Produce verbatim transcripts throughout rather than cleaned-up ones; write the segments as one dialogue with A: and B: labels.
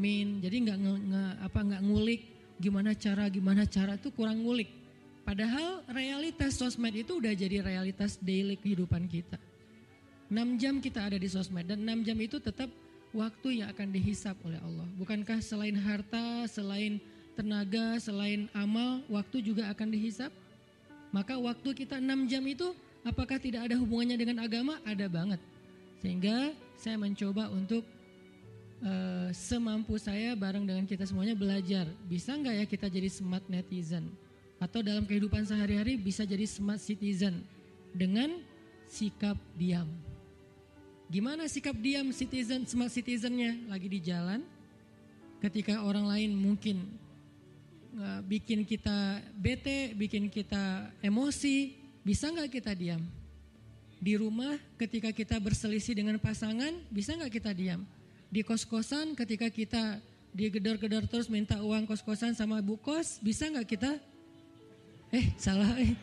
A: ngalamin, jadi nggak nge, nge, apa nggak ngulik gimana cara gimana cara tuh kurang ngulik. Padahal realitas sosmed itu udah jadi realitas daily kehidupan kita. enam jam kita ada di sosmed dan enam jam itu tetap waktu yang akan dihisap oleh Allah. Bukankah selain harta, selain tenaga, selain amal, waktu juga akan dihisap? Maka waktu kita enam jam itu apakah tidak ada hubungannya dengan agama? Ada banget. Sehingga saya mencoba untuk uh, semampu saya bareng dengan kita semuanya belajar. Bisa nggak ya kita jadi smart netizen? Atau dalam kehidupan sehari-hari bisa jadi smart citizen dengan sikap diam. Gimana sikap diam citizen, smart citizennya? Lagi di jalan, ketika orang lain mungkin uh, bikin kita bete, bikin kita emosi, bisa nggak kita diam? Di rumah ketika kita berselisih dengan pasangan, bisa nggak kita diam? Di kos-kosan ketika kita digedor-gedor terus minta uang kos-kosan sama bu kos, bisa nggak kita? Eh salah eh.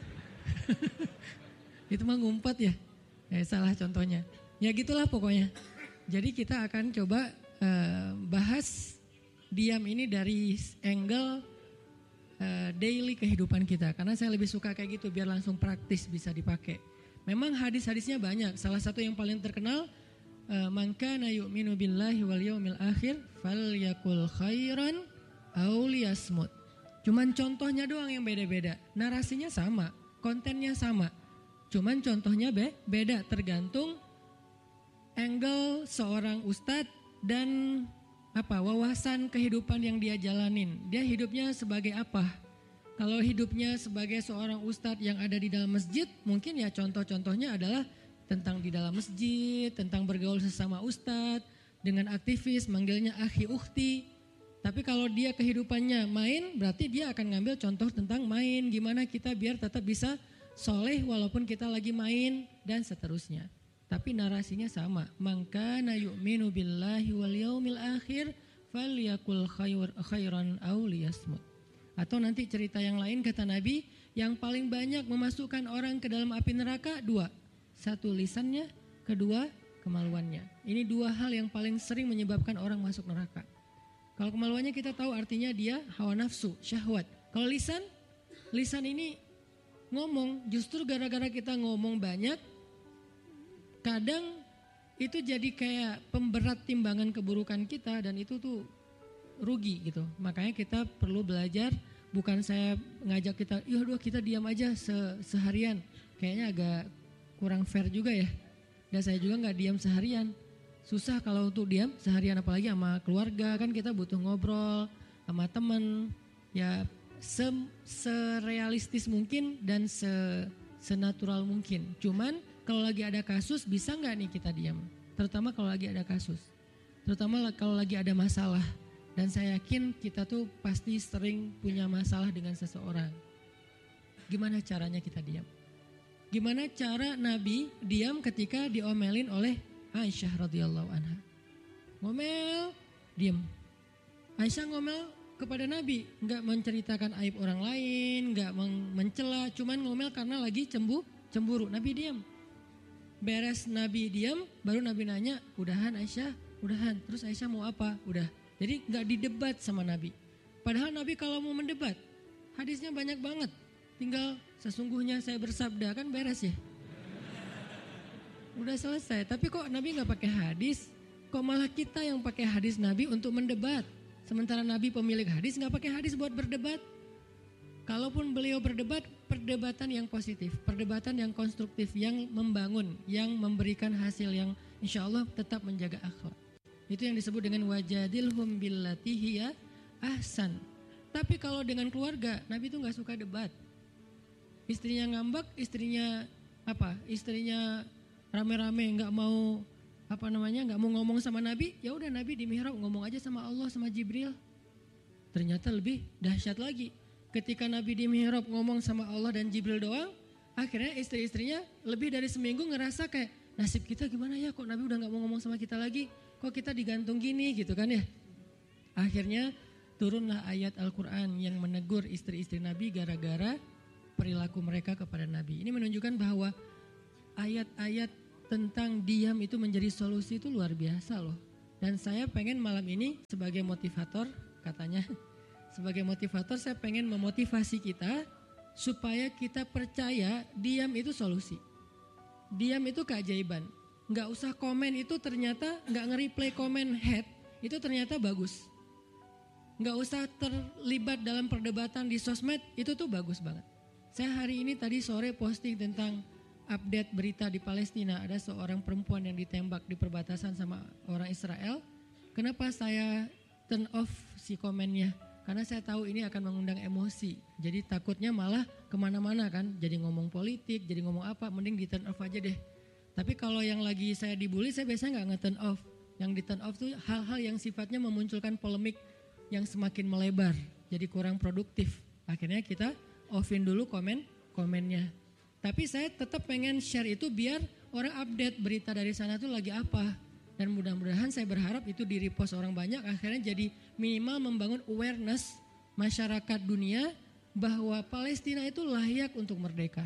A: Itu mah ngumpet ya? Eh salah contohnya. Ya gitulah pokoknya. Jadi kita akan coba uh, bahas diam ini dari angle uh, daily kehidupan kita. Karena saya lebih suka kayak gitu biar langsung praktis bisa dipakai. Memang hadis-hadisnya banyak. Salah satu yang paling terkenal, uh, man kana yu'minu billahi wal yaumil akhir falyakul khairan aw liyasmut. Cuman contohnya doang yang beda-beda. Narasinya sama, kontennya sama. Cuman contohnya be beda tergantung angle seorang ustadz dan apa wawasan kehidupan yang dia jalanin. Dia hidupnya sebagai apa? Kalau hidupnya sebagai seorang ustadz yang ada di dalam masjid, mungkin ya contoh-contohnya adalah tentang di dalam masjid, tentang bergaul sesama ustadz, dengan aktivis manggilnya akhi ukhti. Tapi kalau dia kehidupannya main, berarti dia akan ngambil contoh tentang main, gimana kita biar tetap bisa soleh walaupun kita lagi main dan seterusnya. Tapi narasinya sama. Man kana yu'minu billahi wal yaumil akhir falyakul khairan aw liyasmut. Atau nanti cerita yang lain kata Nabi, yang paling banyak memasukkan orang ke dalam api neraka dua. Satu lisannya, kedua kemaluannya. Ini dua hal yang paling sering menyebabkan orang masuk neraka. Kalau kemaluannya kita tahu artinya dia hawa nafsu, syahwat. Kalau lisan, lisan ini ngomong, justru gara-gara kita ngomong banyak, kadang itu jadi kayak pemberat timbangan keburukan kita dan itu tuh rugi gitu. Makanya kita perlu belajar, bukan saya ngajak kita, ya udah kita diam aja se- seharian. Kayaknya agak kurang fair juga ya. Dan saya juga nggak diam seharian. Susah kalau untuk diam seharian, apalagi sama keluarga, kan kita butuh ngobrol sama teman. Ya se- serealistis mungkin dan se- senatural mungkin. Cuman kalau lagi ada kasus bisa nggak nih kita diam? Terutama kalau lagi ada kasus. Terutama kalau lagi ada masalah. Dan saya yakin kita tuh pasti sering punya masalah dengan seseorang. Gimana caranya kita diam? Gimana cara Nabi diam ketika diomelin oleh Aisyah radhiyallahu anha? Ngomel, diam. Aisyah ngomel kepada Nabi, nggak menceritakan aib orang lain, nggak mencela, cuman ngomel karena lagi cembu, cemburu. Nabi diam. Beres Nabi diam, baru Nabi nanya, udahan Aisyah, udahan. Terus Aisyah mau apa? Udah. Jadi nggak didebat sama Nabi. Padahal Nabi kalau mau mendebat, hadisnya banyak banget. Tinggal sesungguhnya saya bersabda, kan beres ya. Udah selesai. Tapi kok Nabi nggak pakai hadis? Kok malah kita yang pakai hadis Nabi untuk mendebat? Sementara Nabi pemilik hadis nggak pakai hadis buat berdebat. Kalaupun beliau berdebat, perdebatan yang positif, perdebatan yang konstruktif, yang membangun, yang memberikan hasil yang insya Allah tetap menjaga akhlak. Itu yang disebut dengan wajadilhum billati hiya ahsan. Tapi kalau dengan keluarga, Nabi itu nggak suka debat. Istrinya ngambek, istrinya apa? Istrinya rame-rame nggak mau apa namanya, nggak mau ngomong sama Nabi. Ya udah Nabi di mihrab ngomong aja sama Allah sama Jibril. Ternyata lebih dahsyat lagi. Ketika Nabi di mihrab ngomong sama Allah dan Jibril doang, akhirnya istri-istrinya lebih dari seminggu ngerasa kayak nasib kita gimana ya, kok Nabi udah gak mau ngomong sama kita lagi, kok kita digantung gini gitu kan ya. Akhirnya turunlah ayat Al-Quran yang menegur istri-istri Nabi gara-gara perilaku mereka kepada Nabi. Ini menunjukkan bahwa ayat-ayat tentang diam itu menjadi solusi itu luar biasa loh. Dan saya pengen malam ini sebagai motivator katanya, sebagai motivator saya pengen memotivasi kita supaya kita percaya diam itu solusi. Diam itu keajaiban. Nggak usah komen itu ternyata, nggak nge-replay komen head itu ternyata bagus. Nggak usah terlibat dalam perdebatan di sosmed itu tuh bagus banget. Saya hari ini tadi sore posting tentang update berita di Palestina. Ada seorang perempuan yang ditembak di perbatasan sama orang Israel. Kenapa saya turn off si komennya? Karena saya tahu ini akan mengundang emosi. Jadi takutnya malah kemana-mana kan. Jadi ngomong politik, jadi ngomong apa, mending di turn off aja deh. Tapi kalau yang lagi saya dibully, saya biasanya nggak nge-turn off. Yang di turn off tuh hal-hal yang sifatnya memunculkan polemik yang semakin melebar. Jadi kurang produktif. Akhirnya kita offin dulu komen komennya. Tapi saya tetap pengen share itu biar orang update berita dari sana tuh lagi apa. Dan mudah-mudahan saya berharap itu di repost orang banyak, akhirnya jadi minimal membangun awareness masyarakat dunia bahwa Palestina itu layak untuk merdeka.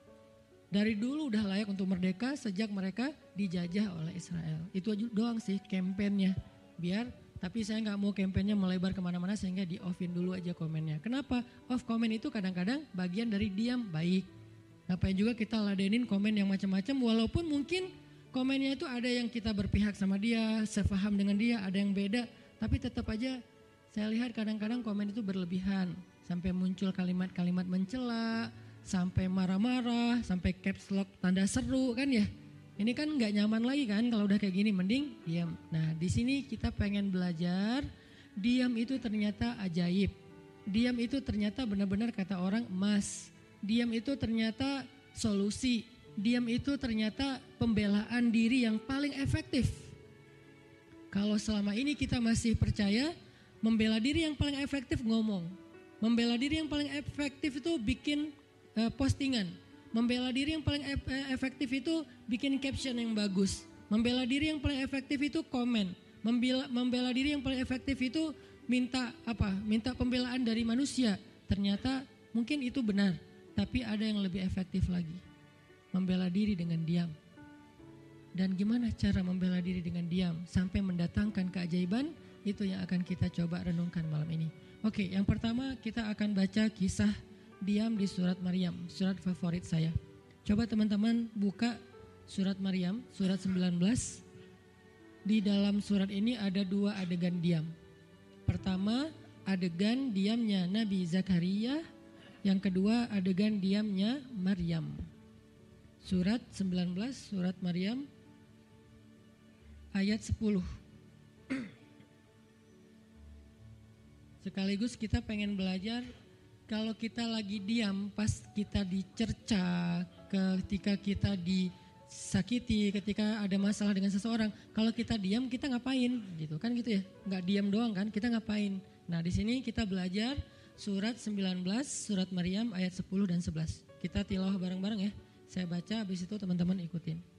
A: Dari dulu udah layak untuk merdeka sejak mereka dijajah oleh Israel. Itu aja doang sih kampanyenya. Biar, tapi saya nggak mau kampanyenya melebar kemana-mana sehingga di offin dulu aja komennya. Kenapa? Off komen itu kadang-kadang bagian dari diam baik. Ngapain juga kita ladenin komen yang macam-macam walaupun mungkin komennya itu ada yang kita berpihak sama dia, sepaham dengan dia, ada yang beda. Tapi tetap aja saya lihat kadang-kadang komen itu berlebihan. Sampai muncul kalimat-kalimat mencela, sampai marah-marah, sampai caps lock tanda seru kan ya. Ini kan nggak nyaman lagi kan kalau udah kayak gini, mending diam. Nah di sini kita pengen belajar, diam itu ternyata ajaib. Diam itu ternyata benar-benar kata orang emas. Diam itu ternyata solusi. Diam itu ternyata pembelaan diri yang paling efektif. Kalau selama ini kita masih percaya membela diri yang paling efektif ngomong. Membela diri yang paling efektif itu bikin uh, postingan. Membela diri yang paling efektif itu bikin caption yang bagus. Membela diri yang paling efektif itu komen. Membela, membela diri yang paling efektif itu minta apa? Minta pembelaan dari manusia. Ternyata mungkin itu benar, tapi ada yang lebih efektif lagi. Membela diri dengan diam. Dan gimana cara membela diri dengan diam sampai mendatangkan keajaiban? Itu yang akan kita coba renungkan malam ini. Oke, yang pertama kita akan baca kisah diam di surat Maryam, surat favorit saya. Coba teman-teman buka surat Maryam, surat sembilan belas. Di dalam surat ini ada dua adegan diam. Pertama, adegan diamnya Nabi Zakaria. Yang kedua, adegan diamnya Maryam. Surat sembilan belas, surat Maryam, ayat sepuluh. Sekaligus kita pengen belajar kalau kita lagi diam pas kita dicerca, ketika kita disakiti, ketika ada masalah dengan seseorang, kalau kita diam kita ngapain gitu kan gitu ya, nggak diam doang kan, kita ngapain. Nah di sini kita belajar surat sembilan belas, surat Maryam ayat sepuluh dan sebelas. Kita tilawah bareng-bareng ya, saya baca habis itu teman-teman ikutin.